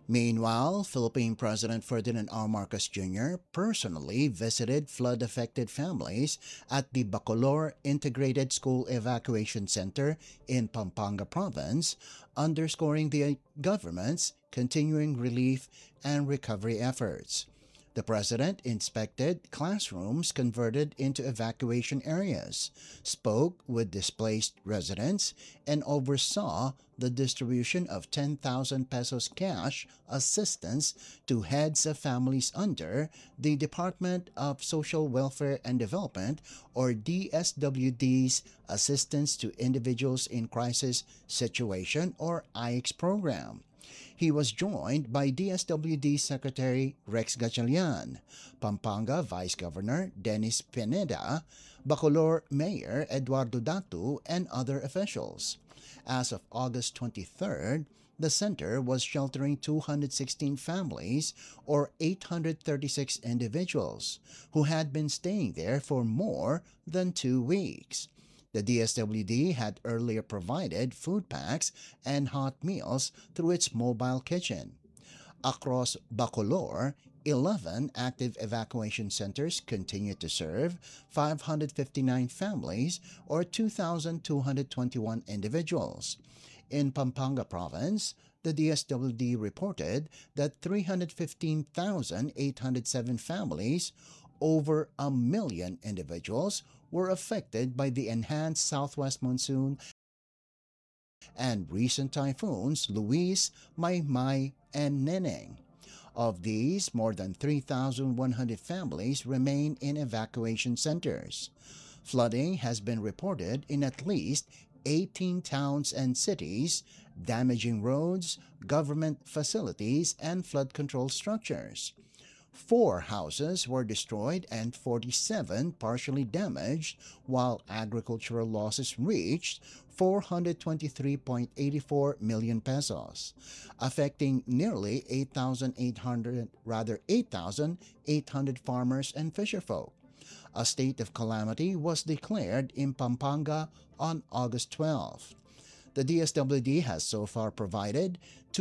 Meanwhile, Philippine President Ferdinand R. Marcos Jr. personally visited flood-affected families at the Bacolor Integrated School Evacuation Center in Pampanga Province, underscoring the government's continuing relief and recovery efforts. The president inspected classrooms converted into evacuation areas, spoke with displaced residents, and oversaw the distribution of 10,000 pesos cash assistance to heads of families under the Department of Social Welfare and Development, or DSWD's Assistance to Individuals in Crisis Situation, or IX program. He was joined by DSWD Secretary Rex Gatchalian, Pampanga Vice Governor Dennis Pineda, Bacolor Mayor Eduardo Datu, and other officials. As of August 23rd, the center was sheltering 216 families, or 836 individuals, who had been staying there for more than 2 weeks. The DSWD had earlier provided food packs and hot meals through its mobile kitchen. Across Bacolor, 11 active evacuation centers continue to serve 559 families, or 2,221 individuals. In Pampanga Province, the DSWD reported that 315,807 families, over a million individuals, were affected by the enhanced southwest monsoon and recent typhoons Luis, Maymay, and Neneng. Of these, more than 3,100 families remain in evacuation centers. Flooding has been reported in at least 18 towns and cities, damaging roads, government facilities, and flood control structures. 4 houses were destroyed and 47 partially damaged, while agricultural losses reached 423.84 million pesos, affecting nearly 8,800 farmers and fisherfolk. A state of calamity was declared in Pampanga on August 12th. The DSWD has so far provided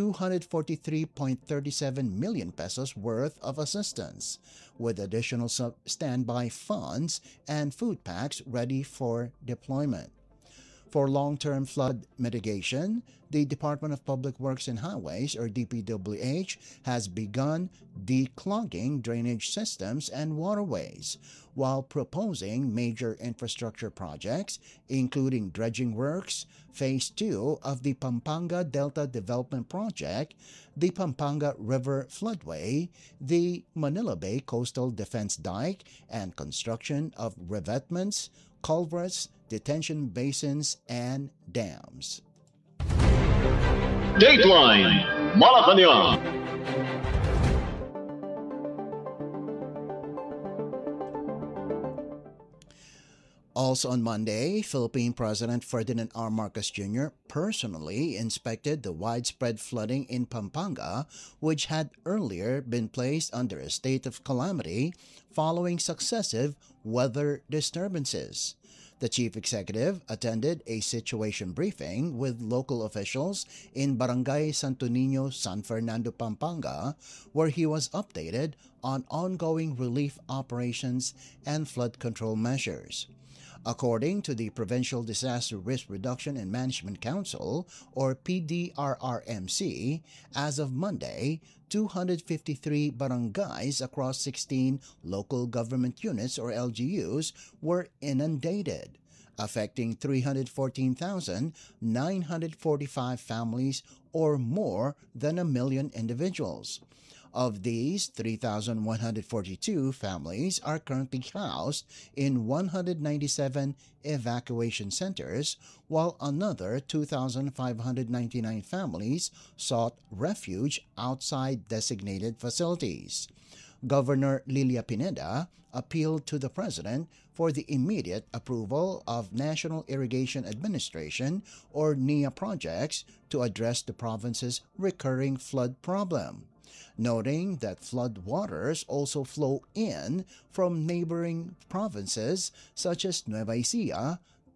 243.37 million pesos worth of assistance, with additional standby funds and food packs ready for deployment. For long-term flood mitigation, the Department of Public Works and Highways, or DPWH, has begun declogging drainage systems and waterways, while proposing major infrastructure projects, including dredging works, Phase 2 of the Pampanga Delta Development Project, the Pampanga River Floodway, the Manila Bay Coastal Defense Dike, and construction of revetments, culverts, detention basins, and dams. Dateline Malacanang. Also on Monday, Philippine President Ferdinand R. Marcos Jr. personally inspected the widespread flooding in Pampanga, which had earlier been placed under a state of calamity following successive weather disturbances. The chief executive attended a situation briefing with local officials in Barangay Santo Niño, San Fernando, Pampanga, where he was updated on ongoing relief operations and flood control measures. According to the Provincial Disaster Risk Reduction and Management Council, or PDRRMC, as of Monday, 253 barangays across 16 local government units, or LGUs, were inundated, affecting 314,945 families, or more than a million individuals. Of these, 3,142 families are currently housed in 197 evacuation centers, while another 2,599 families sought refuge outside designated facilities. Governor Lilia Pineda appealed to the President for the immediate approval of National Irrigation Administration, or NIA projects to address the province's recurring flood problem, noting that flood waters also flow in from neighboring provinces such as Nueva Ecija,